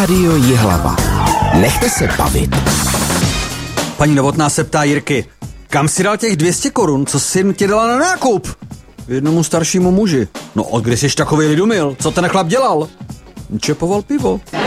Rádio Jihlava. Nechte se bavit. Paní Novotná se ptá Jirky, kam si dal těch 200 korun, co jsi ti dala na nákup? Jednomu staršímu muži. No od kdy jsi takovej lidumil? Co ten chlap dělal? Čepoval pivo.